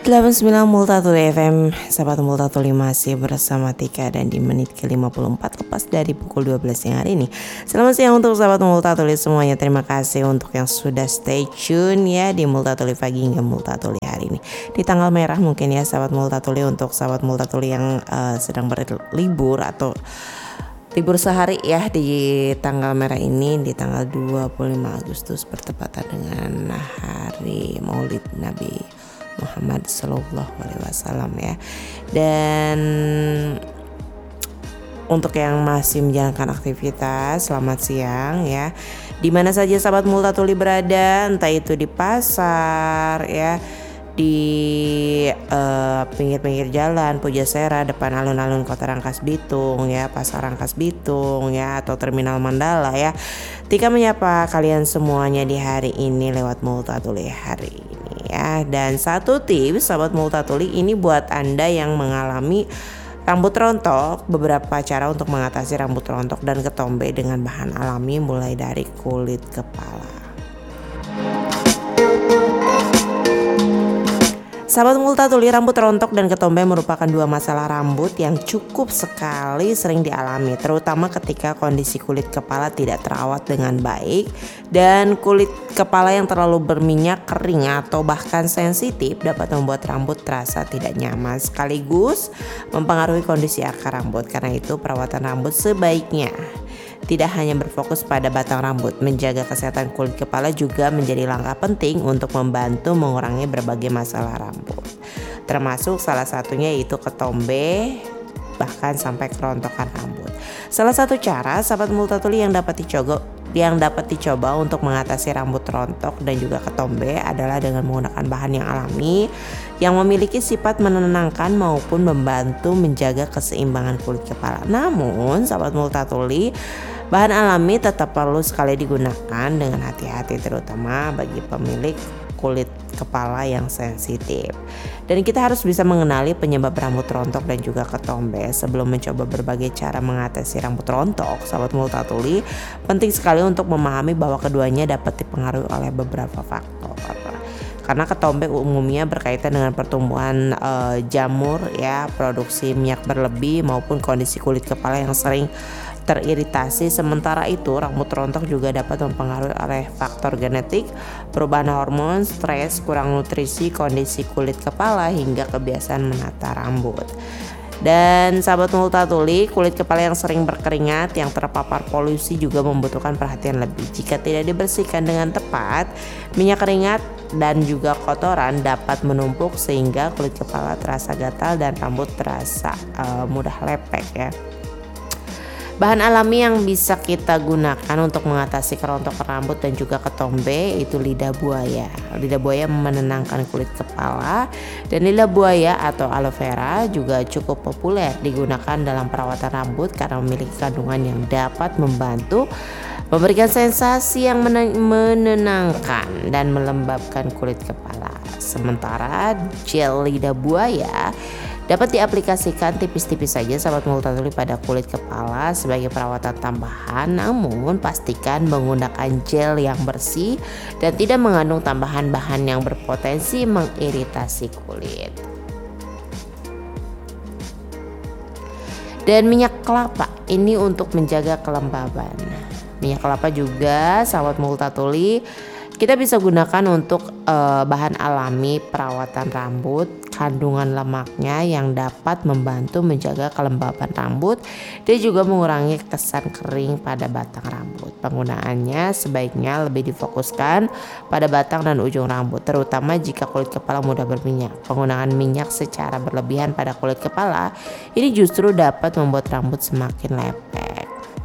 89 Multatuli FM, sahabat Multatuli masih bersama Tika dan di menit ke-54 lepas dari pukul 12 siang hari ini. Selamat siang untuk sahabat Multatuli semuanya. Terima kasih untuk yang sudah stay tune ya di Multatuli pagi hingga Multatuli hari ini. Di tanggal merah mungkin ya sahabat Multatuli, untuk sahabat Multatuli yang sedang berlibur atau libur sehari ya di tanggal merah ini, di tanggal 25 Agustus bertepatan dengan hari Maulid Nabi Muhammad Sallallahu Alaihi Wasallam ya. Dan untuk yang masih menjalankan aktivitas, selamat siang ya. Di mana saja sahabat Multatuli berada, entah itu di pasar ya, di pinggir-pinggir jalan Pujasera, depan alun-alun Kota Rangkas Bitung ya, Pasar Rangkas Bitung ya, atau Terminal Mandala ya. Tika menyapa kalian semuanya di hari ini lewat Multatuli hari ini ya. Dan satu tips sahabat Multatuli ini buat Anda yang mengalami rambut rontok, beberapa cara untuk mengatasi rambut rontok dan ketombe dengan bahan alami mulai dari kulit kepala. Sahabat Multatuli, rambut rontok dan ketombe merupakan dua masalah rambut yang cukup sekali sering dialami, terutama ketika kondisi kulit kepala tidak terawat dengan baik dan kulit kepala yang terlalu berminyak, kering atau bahkan sensitif dapat membuat rambut terasa tidak nyaman sekaligus mempengaruhi kondisi akar rambut. Karena itu perawatan rambut sebaiknya tidak hanya berfokus pada batang rambut. Menjaga kesehatan kulit kepala juga menjadi langkah penting untuk membantu mengurangi berbagai masalah rambut, termasuk salah satunya yaitu ketombe, bahkan sampai kerontokan rambut. Salah satu cara sahabat Multatuli yang dapat dicoba untuk mengatasi rambut rontok dan juga ketombe adalah dengan menggunakan bahan yang alami yang memiliki sifat menenangkan maupun membantu menjaga keseimbangan kulit kepala. Namun sahabat Multatuli, bahan alami tetap perlu sekali digunakan dengan hati-hati, terutama bagi pemilik kulit kepala yang sensitif. Dan kita harus bisa mengenali penyebab rambut rontok dan juga ketombe sebelum mencoba berbagai cara mengatasi rambut rontok. Sahabat Multatuli, penting sekali untuk memahami bahwa keduanya dapat dipengaruhi oleh beberapa faktor. Karena ketombe umumnya berkaitan dengan pertumbuhan jamur ya, produksi minyak berlebih maupun kondisi kulit kepala yang sering teriritasi. Sementara itu rambut rontok juga dapat mempengaruhi oleh faktor genetik, perubahan hormon, stres, kurang nutrisi, kondisi kulit kepala hingga kebiasaan menata rambut. Dan sahabat Multatuli, kulit kepala yang sering berkeringat, yang terpapar polusi juga membutuhkan perhatian lebih. Jika tidak dibersihkan dengan tepat, minyak keringat dan juga kotoran dapat menumpuk sehingga kulit kepala terasa gatal dan rambut terasa mudah lepek ya. Bahan alami yang bisa kita gunakan untuk mengatasi kerontokan rambut dan juga ketombe itu lidah buaya. Lidah buaya menenangkan kulit kepala, dan lidah buaya atau aloe vera juga cukup populer digunakan dalam perawatan rambut karena memiliki kandungan yang dapat membantu memberikan sensasi yang menenangkan dan melembabkan kulit kepala. Sementara gel lidah buaya dapat diaplikasikan tipis-tipis saja sahabat Multatuli pada kulit kepala sebagai perawatan tambahan, namun pastikan menggunakan gel yang bersih dan tidak mengandung tambahan bahan yang berpotensi mengiritasi kulit. Dan minyak kelapa ini untuk menjaga kelembaban. Minyak kelapa juga sahabat Multatuli kita bisa gunakan untuk bahan alami perawatan rambut. Kandungan lemaknya yang dapat membantu menjaga kelembaban rambut dan juga mengurangi kesan kering pada batang rambut. Penggunaannya sebaiknya lebih difokuskan pada batang dan ujung rambut, terutama jika kulit kepala mudah berminyak. Penggunaan minyak secara berlebihan pada kulit kepala ini justru dapat membuat rambut semakin lepek.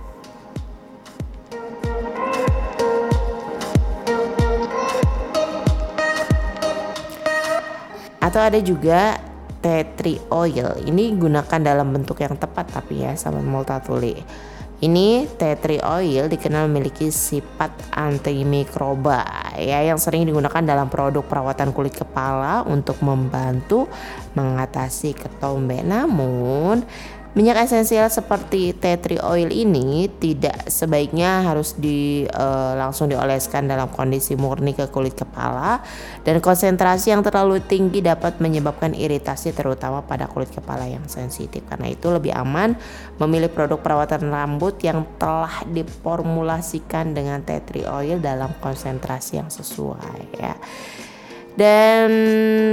Atau ada juga tea tree oil. Ini gunakan dalam bentuk yang tepat tapi ya sahabat Multatuli. Ini tea tree oil dikenal memiliki sifat antimikroba ya, yang sering digunakan dalam produk perawatan kulit kepala untuk membantu mengatasi ketombe. Namun Minyak esensial seperti tea tree oil ini tidak sebaiknya harus langsung dioleskan dalam kondisi murni ke kulit kepala, dan konsentrasi yang terlalu tinggi dapat menyebabkan iritasi terutama pada kulit kepala yang sensitif. Karena itu lebih aman memilih produk perawatan rambut yang telah diformulasikan dengan tea tree oil dalam konsentrasi yang sesuai ya. Dan